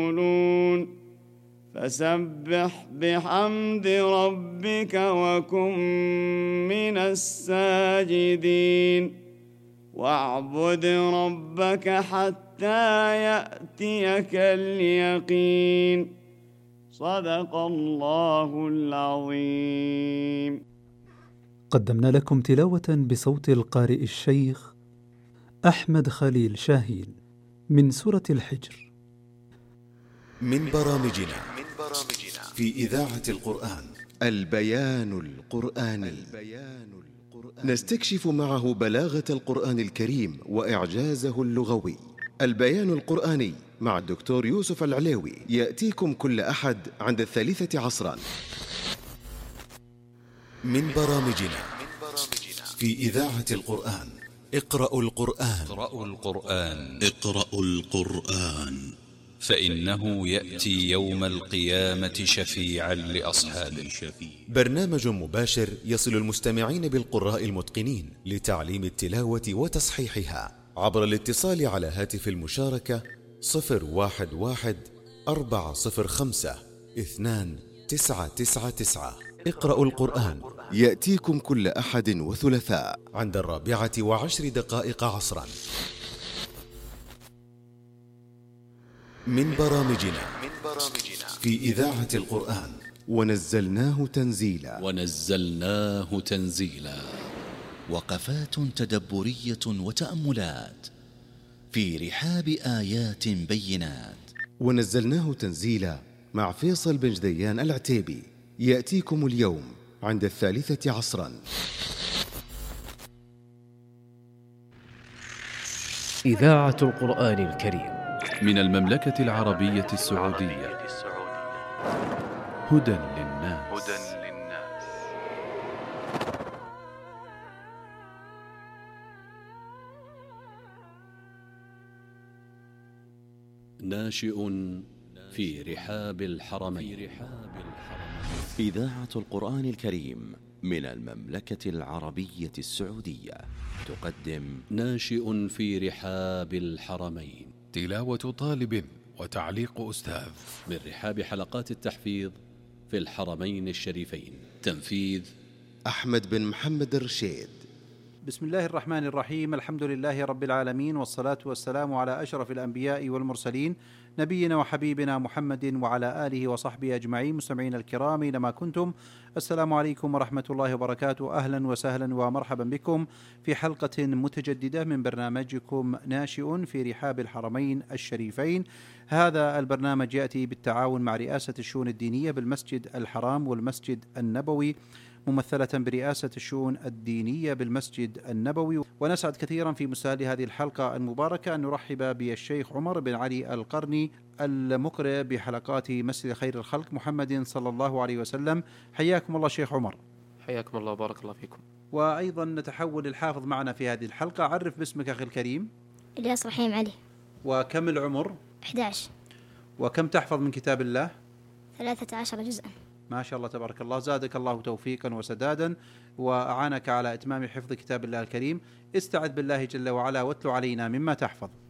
فسبح بحمد ربك وكن من الساجدين واعبد ربك حتى يأتيك اليقين. صدق الله العظيم. قدمنا لكم تلاوة بصوت القارئ الشيخ أحمد خليل شاهين من سورة الحجر. من برامجنا في إذاعة القرآن البيان القرآني. نستكشف معه بلاغة القرآن الكريم وإعجازه اللغوي. البيان القرآني مع الدكتور يوسف العليوي يأتيكم كل أحد عند 3 عصرا. من برامجنا في إذاعة القرآن اقرأوا القرآن فإنه يأتي يوم القيامة شفيعا لأصحابه. برنامج مباشر يصل المستمعين بالقراء المتقنين لتعليم التلاوة وتصحيحها عبر الاتصال على هاتف المشاركة 011-405-2999. اقرأوا القرآن يأتيكم كل أحد وثلاثاء عند 14:10 عصرا. من برامجنا في إذاعة القرآن ونزلناه تنزيلا. وقفات تدبرية وتأملات في رحاب آيات بينات. ونزلناه تنزيلا مع فيصل بن جديان العتيبي يأتيكم اليوم عند 3 عصرا. إذاعة القرآن الكريم من المملكة العربية السعودية. هدى للناس. ناشئ في رحاب الحرمين. إذاعة القرآن الكريم من المملكة العربية السعودية تقدم ناشئ في رحاب الحرمين، تلاوة طالب وتعليق أستاذ من رحاب حلقات التحفيظ في الحرمين الشريفين. تنفيذ أحمد بن محمد الرشيد. بسم الله الرحمن الرحيم. الحمد لله رب العالمين، والصلاة والسلام على أشرف الأنبياء والمرسلين، نبينا وحبيبنا محمد وعلى آله وصحبه أجمعين. مستمعين الكرام أينما كنتم، السلام عليكم ورحمة الله وبركاته. أهلا وسهلا ومرحبا بكم في حلقة متجددة من برنامجكم ناشئ في رحاب الحرمين الشريفين. هذا البرنامج يأتي بالتعاون مع رئاسة الشؤون الدينية بالمسجد الحرام والمسجد النبوي، ممثلة برئاسة الشؤون الدينية بالمسجد النبوي. ونسعد كثيرا في مساعد هذه الحلقة المباركة أن نرحب بالشيخ عمر بن علي القرني المقرئ بحلقات مسجد خير الخلق محمد صلى الله عليه وسلم. حياكم الله شيخ عمر. حياكم الله، بارك الله فيكم. وأيضا نتحول الحافظ معنا في هذه الحلقة. عرف باسمك أخي الكريم. إلياس رحيم علي. وكم العمر؟ 11. وكم تحفظ من كتاب الله؟ 13 جزءا. ما شاء الله تبارك الله، زادك الله توفيقا وسدادا وأعانك على إتمام حفظ كتاب الله الكريم. استعذ بالله جل وعلا واتلو علينا مما تحفظ.